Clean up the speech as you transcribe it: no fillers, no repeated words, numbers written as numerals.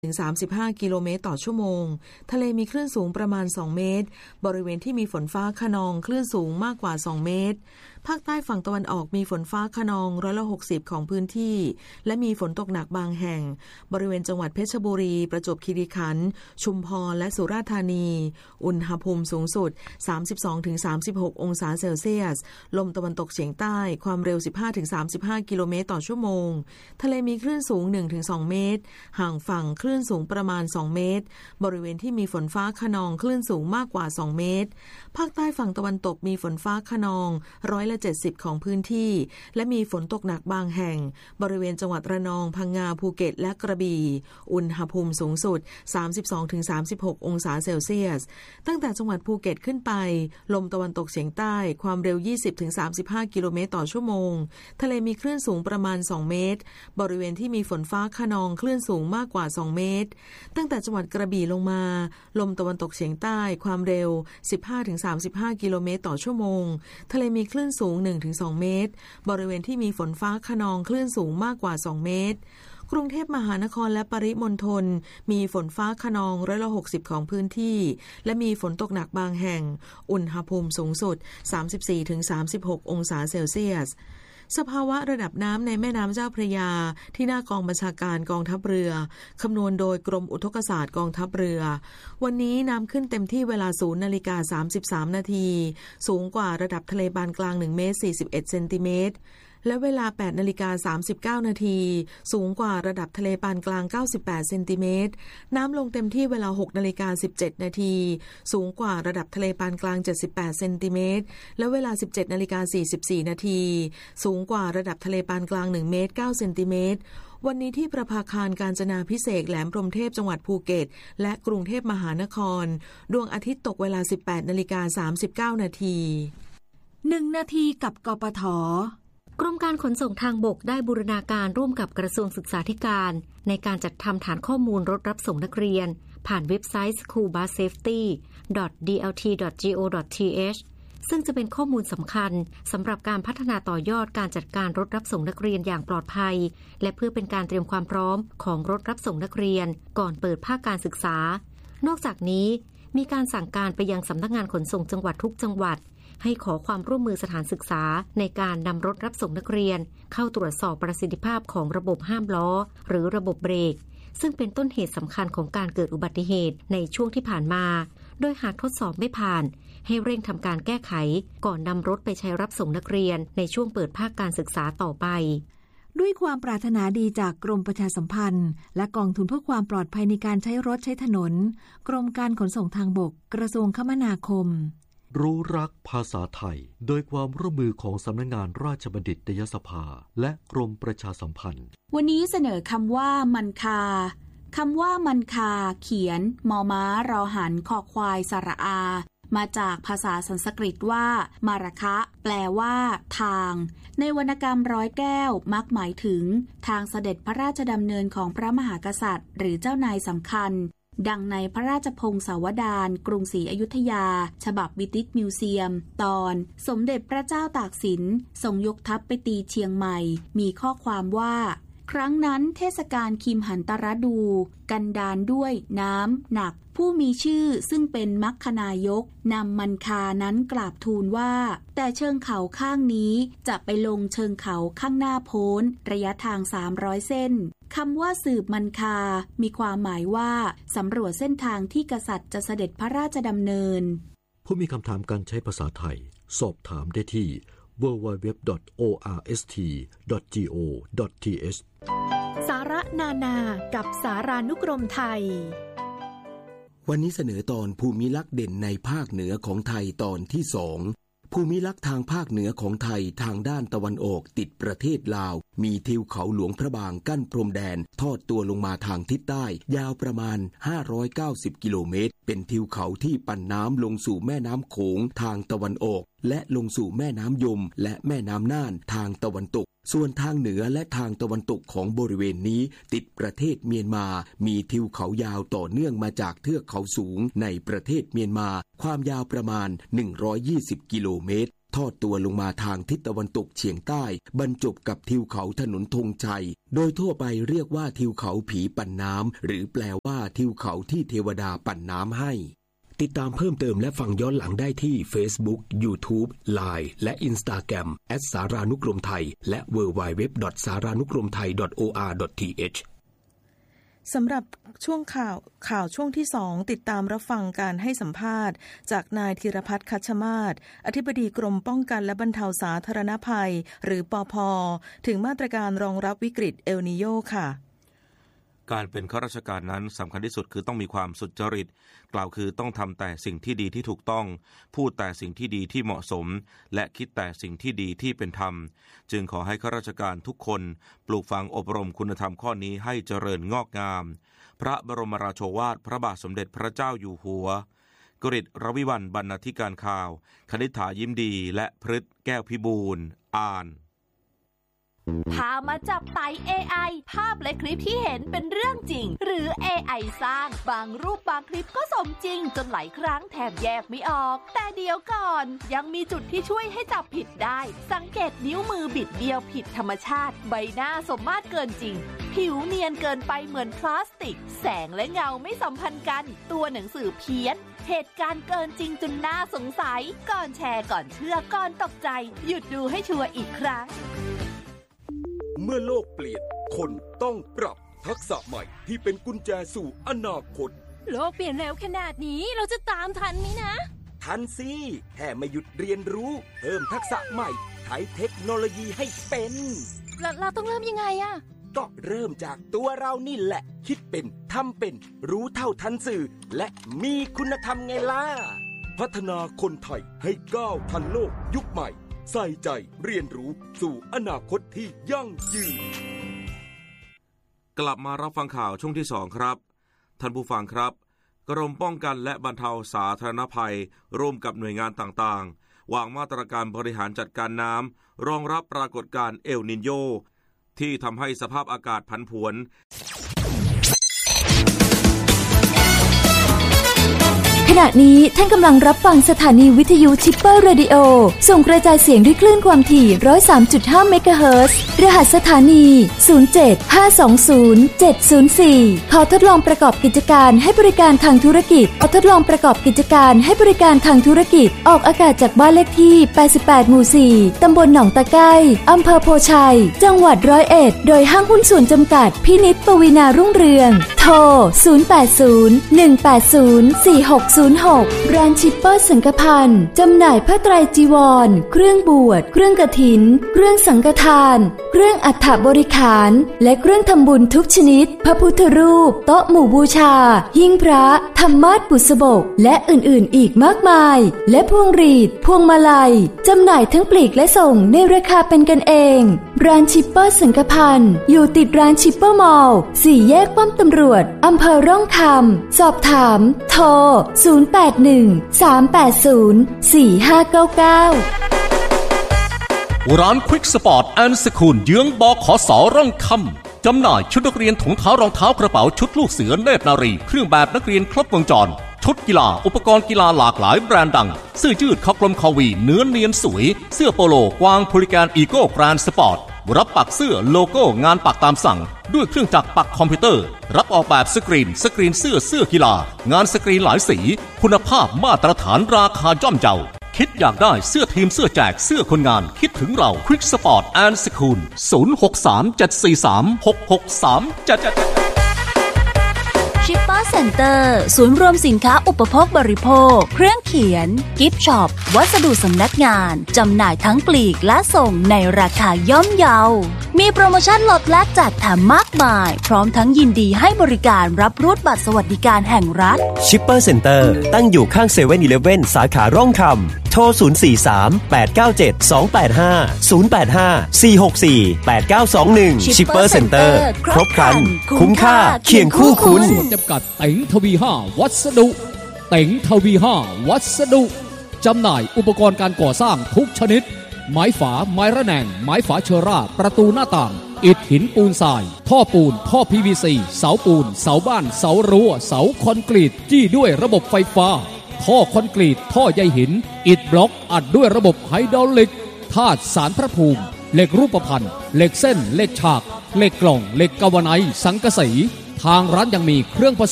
ถึง35 กิโลเมตรต่อชั่วโมงทะเลมีคลื่นสูงประมาณ2 เมตรบริเวณที่มีฝนฟ้าคะนองคลื่นสูงมากกว่า2 เมตรภาคใต้ฝั่งตะวันออกมีฝนฟ้าคะนอง60%ของพื้นที่และมีฝนตกหนักบางแห่งบริเวณจังหวัดเพชรบุรีประจวบคีรีขันธ์ชุมพรและสุราษฎร์ธานีอุณหภูมิสูงสุด 32-36 องศาเซลเซียสลมตะวันตกเฉียงใต้ความเร็ว 15-35 กิโลเมตรต่อชั่วโมงทะเลมีคลื่นสูง 1-2 เมตรห่างฝั่งคลื่นสูงประมาณ2 เมตรบริเวณที่มีฝนฟ้าคะนองคลื่นสูงมากกว่า2 เมตรภาคใต้ฝั่งตะวันตกมีฝนฟ้าคะนอง70%ของพื้นที่และมีฝนตกหนักบางแห่งบริเวณจังหวัดระนองพังงาภูเก็ตและกระบี่อุณหภูมิสูงสุด 32-36 องศาเซลเซียสตั้งแต่จังหวัดภูเก็ตขึ้นไปลมตะวันตกเฉียงใต้ความเร็ว 20-35 กิโลเมตรต่อชั่วโมงทะเลมีคลื่นสูงประมาณ2 เมตรบริเวณที่มีฝนฟ้าคะนองคลื่นสูงมากกว่า2 เมตรตั้งแต่จังหวัดกระบี่ลงมาลมตะวันตกเฉียงใต้ความเร็ว 15-35 กิโลเมตรต่อชั่วโมงทะเลมีคลื่นสูง 1-2 เมตรบริเวณที่มีฝนฟ้าคะนองคลื่นสูงมากกว่า2 เมตรกรุงเทพมหานครและปริมณฑลมีฝนฟ้าคะนอง60%ของพื้นที่และมีฝนตกหนักบางแห่งอุณหภูมิสูงสุด 34-36 องศาเซลเซียสสภาวะระดับน้ำในแม่น้ำเจ้าพระยาที่หน้ากองบัญชาการกองทัพเรือคำนวณโดยกรมอุทกศาสตร์กองทัพเรือวันนี้น้ำขึ้นเต็มที่เวลา 0:33 นาทีสูงกว่าระดับทะเลปานกลาง1 เมตร 41 เซนติเมตรและเวลา 8:39 นาทีสูงกว่าระดับทะเลปานกลาง98 เซนติเมตรน้ำลงเต็มที่เวลา 6:17 นาทีสูงกว่าระดับทะเลปานกลาง78 เซนติเมตรและเวลา 17:44 นาทีสูงกว่าระดับทะเลปานกลาง1 เมตร 9 เซนติเมตรวันนี้ที่ประภาคารกาญจนาภิเษกแหลมพรหมเทพจังหวัดภูเก็ตและกรุงเทพมหานครดวงอาทิตย์ตกเวลา 18:39 นาที 1 นาทีกับกปท. กรมการขนส่งทางบกได้บูรณาการร่วมกับกระทรวงศึกษาธิการในการจัดทำฐานข้อมูลรถรับส่งนักเรียนผ่านเว็บไซต์ schoolbussafety.dlt.go.th ซึ่งจะเป็นข้อมูลสำคัญสำหรับการพัฒนาต่อยอดการจัดการรถรับส่งนักเรียนอย่างปลอดภัยและเพื่อเป็นการเตรียมความพร้อมของรถรับส่งนักเรียนก่อนเปิดภาคการศึกษานอกจากนี้มีการสั่งการไปยังสำนักงานขนส่งจังหวัดทุกจังหวัดให้ขอความร่วมมือสถานศึกษาในการนำรถรับส่งนักเรียนเข้าตรวจสอบประสิทธิภาพของระบบห้ามล้อหรือระบบเบรกซึ่งเป็นต้นเหตุสำคัญของการเกิดอุบัติเหตุในช่วงที่ผ่านมาโดยหากทดสอบไม่ผ่านให้เร่งทำการแก้ไขก่อนนำรถไปใช้รับส่งนักเรียนในช่วงเปิดภาคการศึกษาต่อไปด้วยความปรารถนาดีจากกรมประชาสัมพันธ์และกองทุนเพื่อความปลอดภัยในการใช้รถใช้ถนนกรมการขนส่งทางบกกระทรวงคมนาคมรู้รักภาษาไทยโดยความร่วมมือของสำนักงานราชบัณฑิตยสภาและกรมประชาสัมพันธ์วันนี้เสนอคำว่ามันคาคำว่ามันคาเขียนมอม้ารอหันคอควายสระอามาจากภาษาสันสกฤตว่ามาระคะแปลว่าทางในวรรณกรรมร้อยแก้วมักหมายถึงทางเสด็จพระราชดำเนินของพระมหากษัตริย์หรือเจ้านายสำคัญดังในพระราชพงศาวดารกรุงศรีอยุธยาฉบับบิติชมิวเซียมตอนสมเด็จพระเจ้าตากสินทรงยกทัพไปตีเชียงใหม่มีข้อความว่าครั้งนั้นเทศกาลคิมหันตรดูกันดารด้วยน้ำหนักผู้มีชื่อซึ่งเป็นมัคคณายกนำมันคานั้นกราบทูลว่าแต่เชิงเขาข้างนี้จะไปลงเชิงเขาข้างหน้าโพ้นระยะทาง300เส้นคำว่าสืบมันคามีความหมายว่าสำรวจเส้นทางที่กษัตริย์จะเสด็จพระราชดำเนินผู้มีคำถามการใช้ภาษาไทยสอบถามได้ที่ www.orst.go.th สาระนานากับสารานุกรมไทยวันนี้เสนอตอนภูมิลักษณ์เด่นในภาคเหนือของไทยตอนที่2ภูมิลักษณ์ทางภาคเหนือของไทยทางด้านตะวันออกติดประเทศลาวมีทิวเขาหลวงพระบางกั้นพรมแดนทอดตัวลงมาทางทิศใต้ยาวประมาณ590กิโลเมตรเป็นทิวเขาที่ปั่นน้ำลงสู่แม่น้ำโขงทางตะวันออกและลงสู่แม่น้ำยมและแม่น้ำน่านทางตะวันตกส่วนทางเหนือและทางตะวันตกของบริเวณนี้ติดประเทศเมียนมามีทิวเขายาวต่อเนื่องมาจากเทือกเขาสูงในประเทศเมียนมาความยาวประมาณ120กิโลเมตรทอดตัวลงมาทางทิศตะวันตกเฉียงใต้บรรจบกับทิวเขาถนนธงชัยโดยทั่วไปเรียกว่าทิวเขาผีปั่นน้ำหรือแปลว่าทิวเขาที่เทวดาปั่นน้ำให้ติดตามเพิ่มเติมและฟังย้อนหลังได้ที่ Facebook, YouTube, Line และ Instagram @saranukromthai และ www.saranukromthai.or.th สำหรับช่วงข่าวช่วงที่2ติดตามรับฟังการให้สัมภาษณ์จากนายธีรพัฒน์คัชมาศอธิบดีกรมป้องกันและบรรเทาสาธารณภัยหรือปภ.ถึงมาตรการรองรับวิกฤตเอลนีโญค่ะการเป็นข้าราชการนั้นสำคัญที่สุดคือต้องมีความสุจริตกล่าวคือต้องทำแต่สิ่งที่ดีที่ถูกต้องพูดแต่สิ่งที่ดีที่เหมาะสมและคิดแต่สิ่งที่ดีที่เป็นธรรมจึงขอให้ข้าราชการทุกคนปลูกฝังอบรมคุณธรรมข้อนี้ให้เจริญงอกงามพระบรมราโชวาทพระบาทสมเด็จพระเจ้าอยู่หัวกฤษรวิวรรณบรรณาธิการข่าวคณิษฐายิ้มดีและพฤทธิ์แก้วพิบูลย์อ่านพามาจับไต่ AI ภาพและคลิปที่เห็นเป็นเรื่องจริงหรือ AI สร้างบางรูปบางคลิปก็สมจริงจนหลายครั้งแทบแยกไม่ออกแต่เดี๋ยวก่อนยังมีจุดที่ช่วยให้จับผิดได้สังเกตนิ้วมือบิดเบี้ยวผิดธรรมชาติใบหน้าสมมาตรเกินจริงผิวเนียนเกินไปเหมือนพลาสติกแสงและเงาไม่สัมพันธ์กันตัวหนังสือเพี้ยนเหตุการณ์เกินจริงจนน่าสงสัยก่อนแชร์ก่อนเชื่อก่อนตกใจหยุดดูให้ชัวร์อีกครั้งเมื่อโลกเปลี่ยนคนต้องปรับทักษะใหม่ที่เป็นกุญแจสู่อนาคตโลกเปลี่ยนเร็วขนาดนี้เราจะตามทันไหมนะทันสิแค่ไม่หยุดเรียนรู้เพิ่มทักษะใหม่ใช้เทคโนโลยีให้เป็นเราต้องเริ่มยังไงอะก็เริ่มจากตัวเรานี่แหละคิดเป็นทำเป็นรู้เท่าทันสื่อและมีคุณธรรมไงล่ะพัฒนาคนไทยให้ก้าวทันโลกยุคใหม่ใส่ใจเรียนรู้สู่อนาคตที่ยั่งยืนกลับมารับฟังข่าวช่วงที่2ครับท่านผู้ฟังครับกรมป้องกันและบรรเทาสาธารณภัยร่วมกับหน่วยงานต่างๆวางมาตรการบริหารจัดการน้ำรองรับปรากฏการณ์เอลนิโญที่ทำให้สภาพอากาศผันผวนขณะนี้ท่านกำลังรับฟังสถานีวิทยุชิปเปอร์เรดิโอส่งกระจายเสียงด้วยคลื่นความถี่ 103.5 เมกะเฮิรตซ์รหัสสถานี 075207004 ขอทดลองประกอบกิจการให้บริการทางธุรกิจออกอากาศจากบ้านเลขที่ 88 หมู่ 4 ตำบลหนองตะไคร้อำเภอโพชัย จังหวัด101 โดยห้างหุ้นส่วนจำกัดพินิจปวีณารุ่งเรืองโทร 080-180-4606 ร้านชิปเปอร์สังฆพันธ์จำหน่ายผ้าไตรจีวรเครื่องบวชเครื่องกฐินเครื่องสังฆทานเครื่องอัฐบริขารและเครื่องทำบุญทุกชนิดพระพุทธรูปโต๊ะหมู่บูชาหิ้งพระธรรมาสน์บุษบกและอื่นๆอีกมากมายและพวงหรีดพวงมาลัยจำหน่ายทั้งปลีกและส่งในราคาเป็นกันเองร้านชิปเปอร์สังฆพันธ์อยู่ติดร้านชิปเปอร์มอลล์4 แยกป้อมตำรวจอำเภอร่องคำสอบถามโทร081-380-4599 ร้านควิกสปอร์ตแอนด์สคูลเยื้องบขส.ร่องคำจำหน่ายชุดนักเรียนถุงเท้ารองเท้ากระเป๋าชุดลูกเสือเนตรนารีเครื่องแบบนักเรียนครบวงจรชุดกีฬาอุปกรณ์กีฬาหลากหลายแบรนด์ดังเสื้อยืดคอกลมคาวีเนื้อเนียนสวยเสื้อโปโลกวางโพลิแกนอีโก้แกรนด์สปอร์ตรับปักเสื้อโลโก้งานปักตามสั่งด้วยเครื่องจักรปักคอมพิวเตอร์รับออกแบบสกรีนเสื้อกีฬางานสกรีนหลายสีคุณภาพมาตรฐานราคาย่อมเยาคิดอยากได้เสื้อทีมเสื้อแจกเสื้อคนงานคิดถึงเราควิกสปอร์ตแอนด์สคูล 063-743-6637 ชิปเปอร์เซ็นเตอร์ศูนย์รวมสินค้าอุปโภคบริโภคเครื่องเขียนกิฟต์ช็อปวัสดุสำนักงานจำหน่ายทั้งปลีกและส่งในราคาย่อมเยามีโปรโมชั่นลดและแจกแถมมากมายพร้อมทั้งยินดีให้บริการรับรูดบัตรสวัสดิการแห่งรัฐชิปเปอร์เซ็นเตอร์ตั้งอยู่ข้างเซเว่น-11 สาขาร่องคำโทร 043-897-285-085-464-8921 ชิปเปอร์เซ็นเตอร์ครบครันคุ้มค่าเคียงคู่คุณจำกัดเต็งทวี5วัสดุเต็งทวี5วัสดุจำหน่ายอุปกรณ์การก่อสร้างทุกชนิดไม้ฝาไม้ระแนงไม้ฝาเชอร่าประตูหน้าต่างอิฐหินปูนทรายท่อปูนท่อ PVC เสาปูนเสาบ้านเสารั้วเสาคอนกรีตจี้ด้วยระบบไฟฟ้าท่อคอนกรีตท่อใยหินอิฐบล็อกอัดด้วยระบบไฮดรอลิกธาตุสารพระภูมิเหล็กรูปพรรณเหล็กเส้นเหล็กฉากเหล็กกล่องเหล็กกาวไนท์สังกะสีทางร้านยังมีเครื่องผสม